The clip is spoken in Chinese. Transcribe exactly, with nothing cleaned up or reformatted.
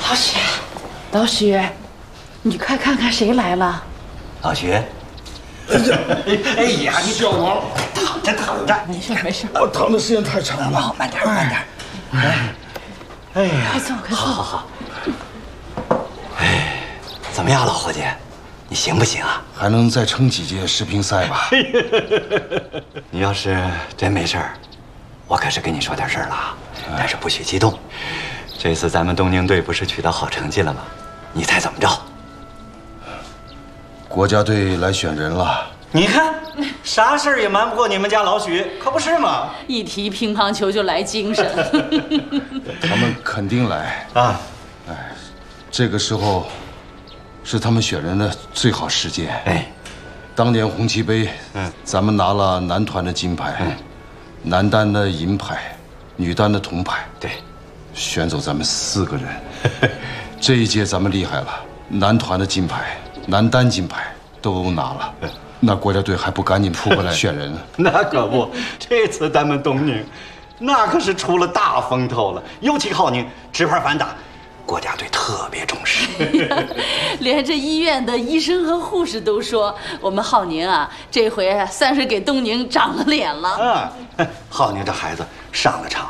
老许，老许，你快看看谁来了。 老许，哎呀，你小王， 躺着躺着， 没事没事， 我躺的时间太长了。 慢点慢点。哎，哎呀， 快坐快坐。 好好好。哎，怎么样，老伙计，你行不行啊？ 还能再撑几届世乒赛吧？ 你要是真没事儿，我可是跟你说点事儿了啊。但是不许激动。这次咱们东宁队不是取得好成绩了吗？你猜怎么着？ 国家队来选人了。 你看，啥事儿也瞒不过你们家老许，可不是吗？ 一提乒乓球就来精神。 他们肯定来啊！ 哎，这个时候是他们选人的最好时间。 哎， 当年红旗杯，嗯，咱们拿了男团的金牌，嗯，男单的银牌，女单的铜牌。 对， 选走咱们四个人。这一届咱们厉害了，男团的金牌、男单金牌都拿了。那国家队还不赶紧扑过来选人？ 那可不，这次咱们东宁，那可是出了大风头了。尤其浩宁直拍反打，国家队特别重视。 连这医院的医生和护士都说，我们浩宁啊，这回算是给东宁长了脸了。 啊，浩宁这孩子上了场